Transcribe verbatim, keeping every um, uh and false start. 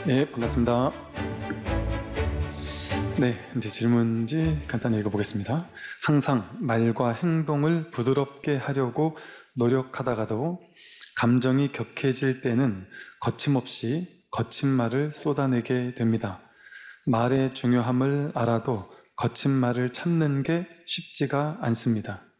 네, 반갑습니다. 네, 이제 질문지 간단히 읽어보겠습니다. 항상 말과 행동을 부드럽게 하려고 노력하다가도 감정이 격해질 때는 거침없이 거친 말을 쏟아내게 됩니다. 말의 중요함을 알아도 거친 말을 참는 게 쉽지가 않습니다.